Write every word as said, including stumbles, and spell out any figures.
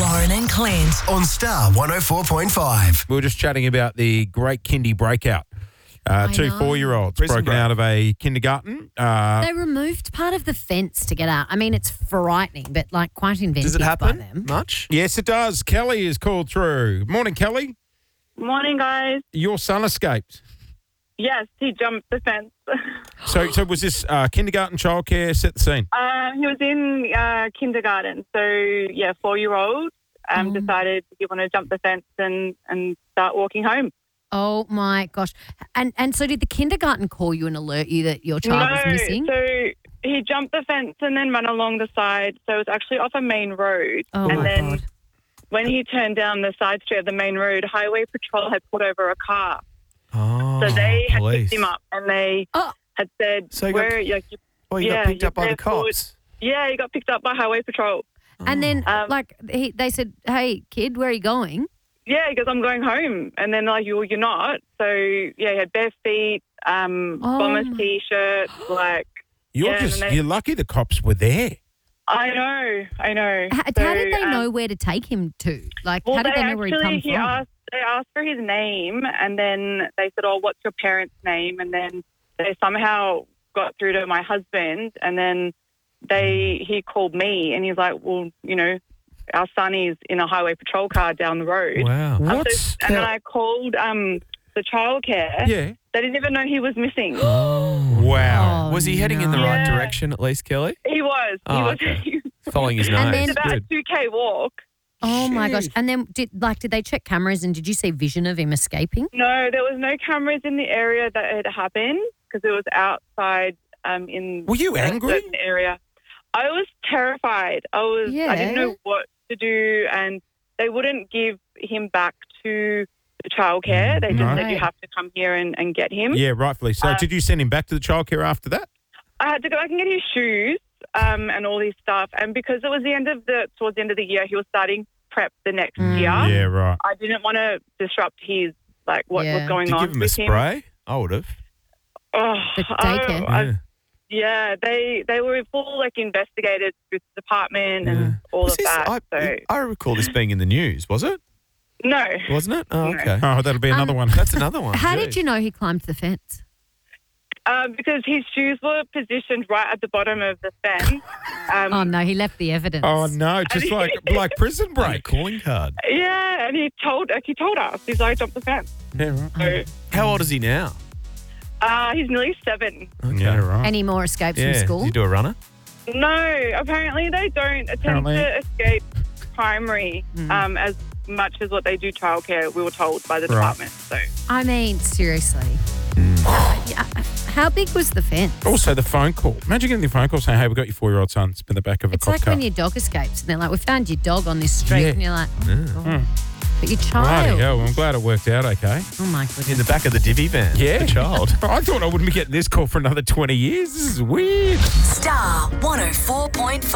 Lauren and Clint on Star one oh four point five. We were just chatting about the great kindy breakout. Uh, I two know. four-year-olds Prison broken break. out of a kindergarten. Uh, They removed part of the fence to get out. I mean, it's frightening, but like quite inventive Does it by happen them. much? yes, it does. Kelly is called through. Morning, Kelly. Morning, guys. Your son escaped. Yes, he jumped the fence. So, so was this uh, kindergarten childcare? Set the scene. um, he was in uh, kindergarten. So, yeah, four-year-old um, Oh. decided he wanted to jump the fence and, and start walking home. Oh my gosh! And and so did the kindergarten call you and alert you that your child no, was missing? so he jumped the fence and then ran along the side. So it was actually off a main road. Oh and my then God. when he turned down the side street of the main road, Highway Patrol had pulled over a car. Oh, So they had police. picked him up and they Oh. had said, So he got- where, like, you- Oh, you Yeah, got picked you up by the therefore- cops. yeah, he got picked up by Highway Patrol. And then Um, like he, they said, "Hey kid, where are you going?" Yeah, he goes, I'm going home. And then they're like, well, you're not. So, yeah, he had bare feet, um, Oh, bomber's my- T-shirt, like, You're Yeah, just and they- you're lucky the cops were there. I know, I know. How, So, how did they um, know where to take him to? Like, Well, how did they they know where he'd actually, come he from? asked, they asked for his name, and then they said, oh, what's your parents' name? And then they somehow got through to my husband, and then they he called me, and he's like, well, you know, our son is in a Highway Patrol car down the road. Wow. Um, so- What's and then I called um, the childcare. yeah? They didn't even know he was missing. Oh. Wow. Oh, Was he heading in the no. right Yeah. direction at least, Kelly? He was. He Oh, was. okay. He was Following his nose. And then- it's about a Good. two K walk. Oh my gosh! Shit. And then did like did they check cameras and did you see vision of him escaping? No, there was no cameras in the area that it happened because it was outside um, in Were you a angry? certain area. I was terrified. I was. I didn't Yeah. know what to do, and they wouldn't give him back to the childcare. They just No. said you have to come here and, and get him. Yeah, rightfully so. Uh, Did you send him back to the childcare after that? I had to go back and get his shoes um, and all his stuff, and because it was the end of the towards the end of the year, he was starting prep the next Mm. year. Yeah, right. I didn't want to disrupt his like what Yeah. was going Did you on give him a with him. spray? I would have. Oh, The I- daycare. I- Yeah. yeah, they they were full like investigated with the department and Yeah. all Was of this- that. I, so I recall this being in the news, was it? no, Wasn't it? Oh, No. okay. Oh, that'll be another Um, one. That's another one. How Gee. did you know he climbed the fence? um, because his shoes were positioned right at the bottom of the fence. Um, Oh no, he left the evidence. Oh no, just like like prison On a break. calling card. Yeah, and he told like, he told us he's like jump the fence. Yeah, right. So How old is he now? uh, he's nearly seven. Okay. Yeah, right. Any more escapes Yeah. from school? Did you do a runner? No, apparently they don't attempt Apparently. to escape primary Mm. um, as much as what they do childcare. We were told by the Right. department. So I mean, seriously. Yeah, how big was the fence? Also, the phone call. Imagine getting the phone call saying, "Hey, we got your four-year-old son. It's in the back of a It's cop like car." when your dog escapes and they're like, "We found your dog on this street," Yeah. and you're like, Yeah. "Oh, but your Bloody child." hell! I'm glad it worked out okay. Oh my In goodness. the back of the divvy van. Yeah. The child. I thought I wouldn't be getting this call for another twenty years. This is weird. Star one oh four point five.